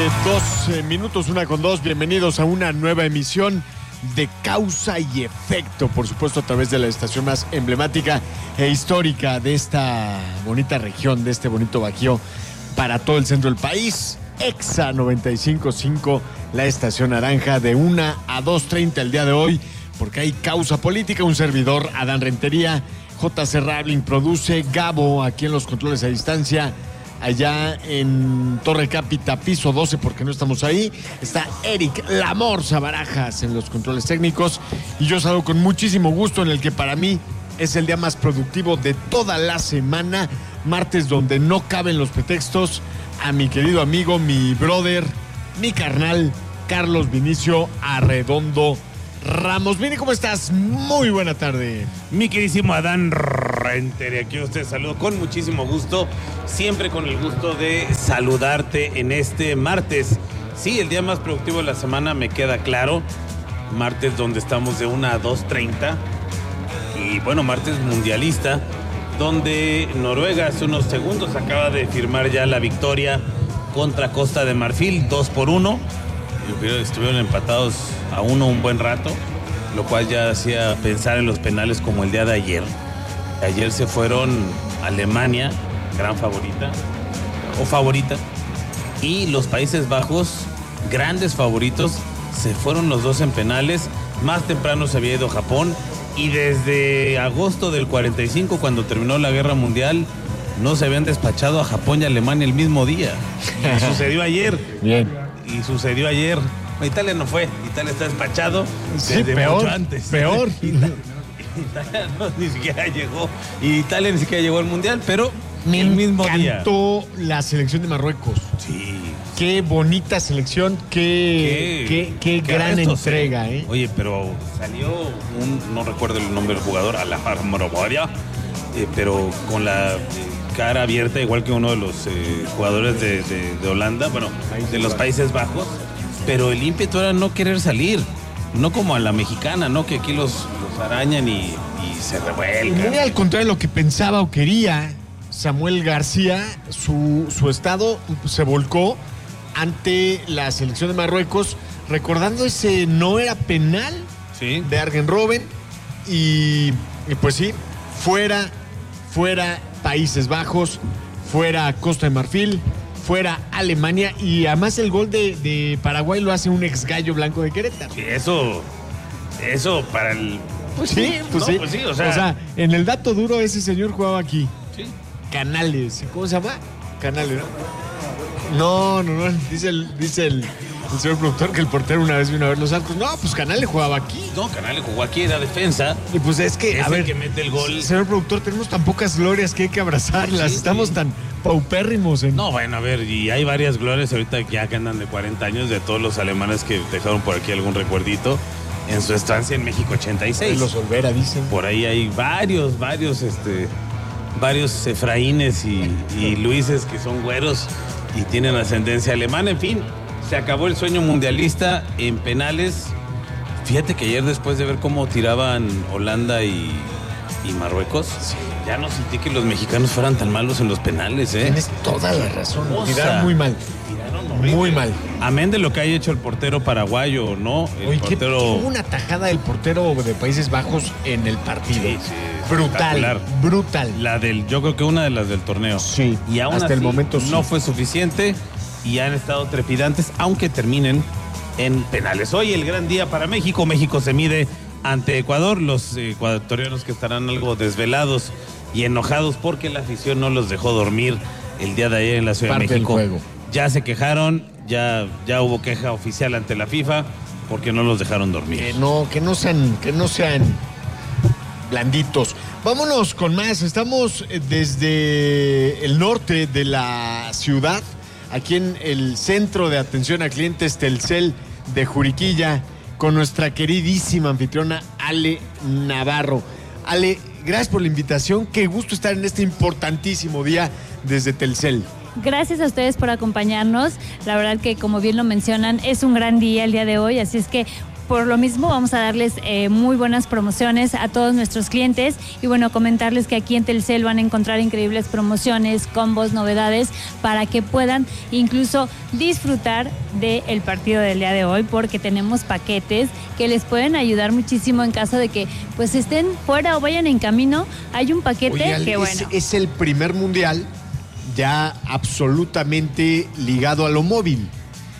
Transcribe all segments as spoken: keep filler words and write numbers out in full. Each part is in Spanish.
dos eh, minutos, una con dos. Bienvenidos a una nueva emisión de Causa y Efecto, por supuesto a través de la estación más emblemática e histórica de esta bonita región, de este bonito Bajío para todo el centro del país. Exa noventa y cinco punto cinco, la estación naranja, de una a dos treinta el día de hoy, porque hay causa política. Un servidor, Adán Rentería, J C Rabling produce, Gabo aquí en los controles a distancia, allá en Torre Cápita, piso doce, porque no estamos ahí. Está Eric La Morsa Barajas en los controles técnicos. Y yo salgo con muchísimo gusto en el que para mí es el día más productivo de toda la semana. Martes donde no caben los pretextos. A mi querido amigo, mi brother, mi carnal, Carlos Vinicio Arredondo Ramos. Vini, ¿cómo estás? Muy buena tarde. Mi queridísimo Adán Rentería, aquí usted saludo con muchísimo gusto, siempre con el gusto de saludarte en este martes. Sí, el día más productivo de la semana, me queda claro. Martes donde estamos de una a dos treinta. Y bueno, martes mundialista, donde Noruega hace unos segundos acaba de firmar ya la victoria contra Costa de Marfil, dos por uno. Estuvieron empatados a uno un buen rato, lo cual ya hacía pensar en los penales como el día de ayer. Ayer se fueron Alemania, gran favorita, o favorita, y los Países Bajos, grandes favoritos, se fueron los dos en penales. Más temprano se había ido Japón, y desde agosto del cuarenta y cinco, cuando terminó la Guerra Mundial, no se habían despachado a Japón y Alemania el mismo día. Y sucedió ayer. Bien. Y sucedió ayer. Italia no fue, Italia está despachado sí, desde peor, mucho antes. Peor. Italia, Italia no, ni siquiera llegó. Y Italia ni siquiera llegó al Mundial, pero me el mismo día. Me encantó la selección de Marruecos. Sí. Qué bonita selección, qué, qué, qué, qué gran restos, entrega, ¿eh? Oye, pero salió un, no recuerdo el nombre del jugador, Alahar Moroboria, eh, pero con la eh, cara abierta, igual que uno de los eh, jugadores de, de, de Holanda, bueno, de los Países Bajos. Pero el ímpetu era no querer salir, no como a la mexicana, ¿no? Que aquí los, los arañan y, y se revuelcan. Muy al contrario de lo que pensaba o quería Samuel García, su, su estado se volcó ante la selección de Marruecos, recordando ese no era penal sí. de Arjen Robben. Y, y pues sí, fuera, fuera Países Bajos, fuera Costa de Marfil, fuera Alemania, y además el gol de, de Paraguay lo hace un ex gallo blanco de Querétaro. Sí, eso, eso para el... Pues sí, pues, no, sí. pues sí, o sea... O sea, en el dato duro ese señor jugaba aquí. Sí. Canales, ¿cómo se llama? Canales, ¿no? No, no, no, dice el, dice el, el señor productor que el portero una vez vino a ver los arcos. No, pues Canales jugaba aquí. No, Canales jugó aquí, era defensa. Y pues es que, es a ver, que mete el gol. Señor productor, tenemos tan pocas glorias que hay que abrazarlas. Sí, Estamos sí. tan paupérrimos. En... No, bueno, a ver, y hay varias glorias ahorita ya que andan de cuarenta años, de todos los alemanes que dejaron por aquí algún recuerdito en su estancia en México ochenta y seis. Los Olvera, dicen. Por ahí hay varios, varios, este, varios Efraínes y, y Luises que son güeros y tienen ascendencia alemana. En fin, se acabó el sueño mundialista en penales. Fíjate que ayer, después de ver cómo tiraban Holanda y, y Marruecos, sí. ya no sentí que los mexicanos fueran tan malos en los penales, ¿eh? Tienes toda la razón. O Tiraron sea, muy mal. Tiraron horrible. Muy mal. Amén de lo que haya hecho el portero paraguayo, ¿no? El Oye, portero... ¿qué, hubo una tajada del portero de Países Bajos en el partido? Sí, sí. Brutal, brutal. La del, yo creo que una de las del torneo. Sí, y aún hasta así, el momento sí. no fue suficiente y han estado trepidantes, aunque terminen en penales. Hoy el gran día para México. México se mide ante Ecuador. Los ecuatorianos que estarán algo desvelados y enojados porque la afición no los dejó dormir el día de ayer en la Ciudad Parte de México. Del juego. Ya se quejaron, ya, ya hubo queja oficial ante la FIFA porque no los dejaron dormir. Que no, que no sean, que no sean blanditos. Vámonos con más. Estamos desde el norte de la ciudad, aquí en el Centro de Atención a Clientes Telcel de Juriquilla, con nuestra queridísima anfitriona Ale Navarro. Ale, gracias por la invitación. Qué gusto estar en este importantísimo día desde Telcel. Gracias a ustedes por acompañarnos. La verdad que, como bien lo mencionan, es un gran día el día de hoy, así es que por lo mismo vamos a darles eh, muy buenas promociones a todos nuestros clientes y bueno, comentarles que aquí en Telcel van a encontrar increíbles promociones, combos, novedades para que puedan incluso disfrutar del partido del día de hoy, porque tenemos paquetes que les pueden ayudar muchísimo en caso de que pues estén fuera o vayan en camino. Hay un paquete Oye, que es, bueno. es el primer mundial ya absolutamente ligado a lo móvil.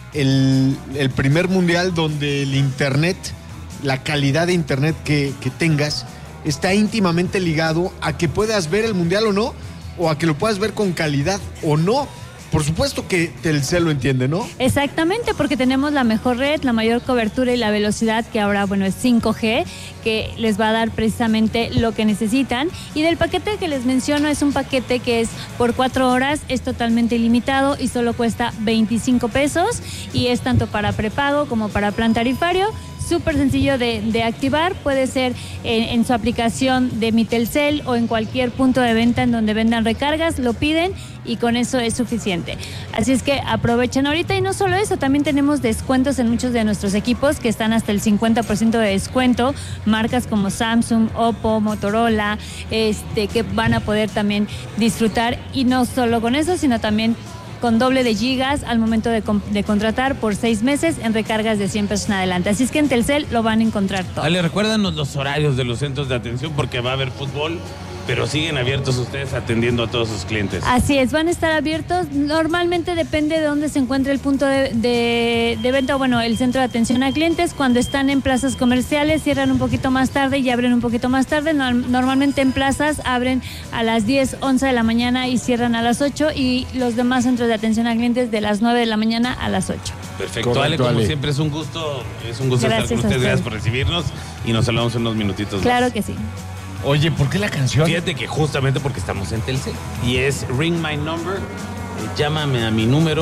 El, el primer mundial donde el internet, la calidad de internet que, que tengas, está íntimamente ligado a que puedas ver el mundial o no, o a que lo puedas ver con calidad o no. Por supuesto que Telcel lo entiende, ¿no? Exactamente, porque tenemos la mejor red, la mayor cobertura y la velocidad, que ahora, bueno, es cinco G, que les va a dar precisamente lo que necesitan. Y del paquete que les menciono, es un paquete que es por cuatro horas, es totalmente ilimitado y solo cuesta veinticinco pesos, y es tanto para prepago como para plan tarifario. Súper sencillo de, de activar, puede ser en, en su aplicación de Mi Telcel o en cualquier punto de venta en donde vendan recargas, lo piden y con eso es suficiente. Así es que aprovechen ahorita, y no solo eso, también tenemos descuentos en muchos de nuestros equipos que están hasta el cincuenta por ciento de descuento, marcas como Samsung, Oppo, Motorola, este, que van a poder también disfrutar, y no solo con eso, sino también con doble de gigas al momento de, de contratar por seis meses en recargas de cien pesos en adelante. Así es que en Telcel lo van a encontrar todo. Ale, recuérdanos los horarios de los centros de atención, porque va a haber fútbol, pero siguen abiertos ustedes atendiendo a todos sus clientes. Así es, van a estar abiertos. Normalmente depende de dónde se encuentre el punto de, de, de venta, bueno, el centro de atención a clientes. Cuando están en plazas comerciales cierran un poquito más tarde y abren un poquito más tarde. No, normalmente en plazas abren a las diez, once de la mañana y cierran a las ocho, y los demás centros de atención a clientes de las nueve de la mañana a las ocho. Perfecto, Correcto, Ale, como Ale. siempre es un gusto, es un gusto Gracias estar con a ustedes. Gracias ustedes. por recibirnos y nos hablamos en unos minutitos Claro más. que sí. Oye, ¿por qué la canción? Fíjate que justamente porque estamos en Telcel y es Ring My Number, eh, llámame a mi número,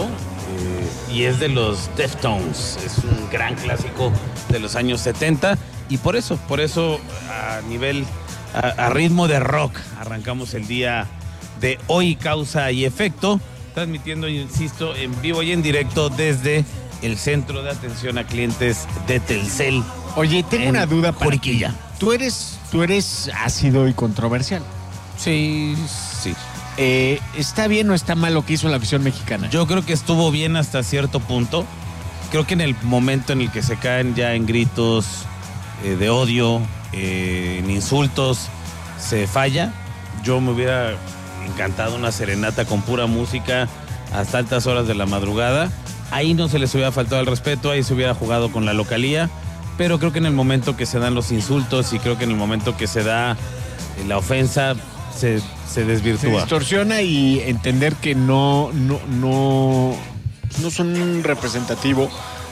eh, y es de los Deftones, es un gran clásico de los años setenta, y por eso, por eso a nivel, a, a ritmo de rock, arrancamos el día de hoy, Causa y Efecto, transmitiendo, insisto, en vivo y en directo desde el Centro de Atención a Clientes de Telcel. Oye, tengo En una duda para ti. Juriquilla. Tú eres, tú eres ácido y controversial. Sí, sí. Eh, ¿Está bien o está mal lo que hizo la afición mexicana? Yo creo que estuvo bien hasta cierto punto. Creo que en el momento en el que se caen ya en gritos eh, de odio, eh, en insultos, se falla. Yo me hubiera encantado una serenata con pura música hasta altas horas de la madrugada. Ahí no se les hubiera faltado el respeto, ahí se hubiera jugado con la localía. Pero creo que en el momento que se dan los insultos y creo que en el momento que se da eh, la ofensa, se, se Se desvirtúa. distorsiona, y entender que no, no, no, no son un representativo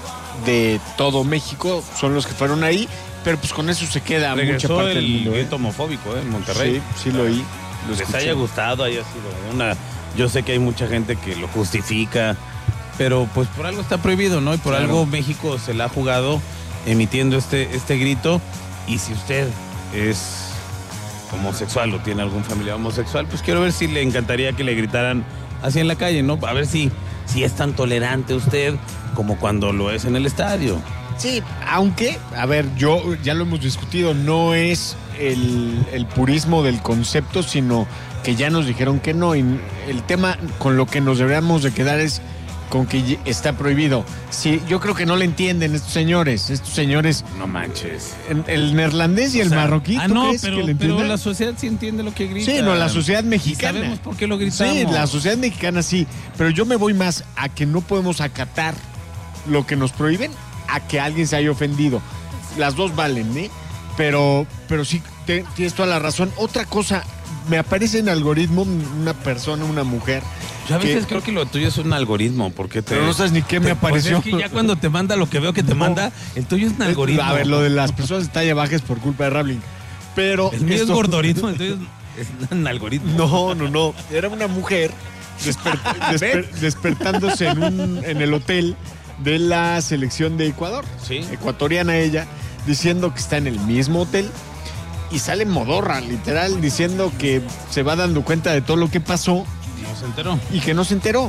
de todo México, son los que fueron ahí, pero pues con eso se queda mucha Regresó parte del el mundo. ¿eh? grito homofóbico, ¿eh? En Monterrey. Sí, sí lo oí. Lo Les escuché. haya gustado, haya sido una... Yo sé que hay mucha gente que lo justifica, pero pues por algo está prohibido, ¿no? Y por Claro. algo México se la ha jugado emitiendo este, este grito. Y si usted es homosexual o tiene algún familiar homosexual, pues quiero ver si le encantaría que le gritaran así en la calle, ¿no? A ver si, si es tan tolerante usted como cuando lo es en el estadio. Sí, aunque, a ver, yo ya lo hemos discutido, no es el, el purismo del concepto, sino que ya nos dijeron que no. Y el tema con lo que nos deberíamos de quedar es con que está prohibido. Sí, yo creo que no le entienden estos señores, estos señores, No manches. en- el neerlandés y el O sea, marroquí. Ah, ¿tú no, crees pero, que le pero entiendan? la sociedad sí entiende lo que grita. Sí, no, la sociedad Y mexicana. sabemos por qué lo gritamos. Sí, la sociedad mexicana sí, pero yo me voy más a que no podemos acatar lo que nos prohíben a que alguien se haya ofendido. Las dos valen, ¿eh? Pero, pero sí, te- tienes toda la razón. Otra cosa, me aparece en algoritmo una persona, una mujer. Yo a veces que- creo que lo tuyo es un algoritmo, porque te... Pero no sabes ni qué me te- pues apareció. es que ya cuando te manda lo que veo que te No. manda, el tuyo es un algoritmo. A ver, lo de las personas de talla baja es por culpa de Rabling. Pero El mío esto- es gordoritmo, entonces es un algoritmo. No, no, no. Era una mujer desper- desper- despertándose en, un, en el hotel de la selección de Ecuador. Sí. Ecuatoriana ella, diciendo que está en el mismo hotel. Y sale modorra, literal, diciendo que se va dando cuenta de todo lo que pasó No se enteró. y que no se enteró.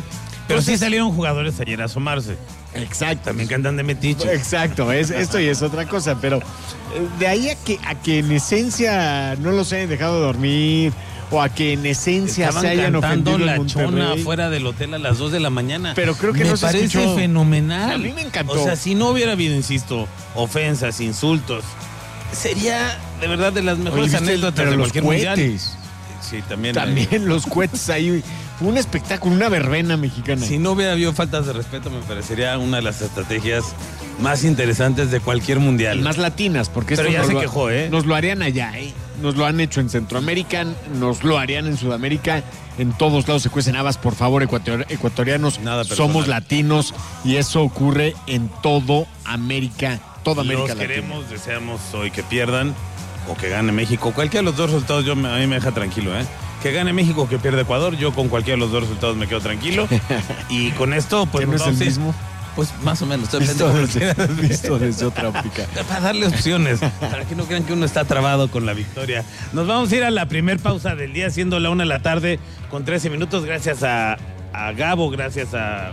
Pero Entonces- sí salieron jugadores ayer a asomarse. Exacto. También que andan de metiche. Exacto, es, esto y es otra cosa, pero eh, de ahí a que, a que en esencia no los hayan dejado dormir o a que en esencia Estaban se hayan cantando ofendido la en chona Monterrey. afuera del hotel a las dos de la mañana. Pero creo que me no se parece escuchó. fenomenal. A mí me encantó. O sea, si no hubiera habido, insisto, ofensas, insultos, sería de verdad de las Oye, mejores ¿viste el- anécdotas pero de los cualquier mundial. cohetes. Sí, también. También los cohetes ahí. Fue un espectáculo, una verbena mexicana. Si no hubiera habido faltas de respeto, me parecería una de las estrategias más interesantes de cualquier mundial. Más latinas, porque Pero esto ya nos se lo- quejó, ¿eh? Nos lo harían allá, ¿eh? Nos lo han hecho en Centroamérica, nos lo harían en Sudamérica. En todos lados se cuecen habas, por favor, ecuator- ecuatorianos. Nada personal. Somos latinos y eso ocurre en todo América, toda América Los Latina. queremos, deseamos hoy que pierdan o que gane México. Cualquiera de los dos resultados yo me- a mí me deja tranquilo, ¿eh? Que gane México o que pierda Ecuador, yo con cualquiera de los dos resultados me quedo tranquilo. Y con esto, pues ¿Que no nos es el vamos a ir- mismo? Pues más o menos, depende Visto cómo lo desde, quieras. visto desde otra óptica. Para darle opciones, para que no crean que uno está trabado con la victoria. Nos vamos a ir a la primer pausa del día, siendo la una de la tarde con trece minutos. Gracias a, a Gabo, gracias a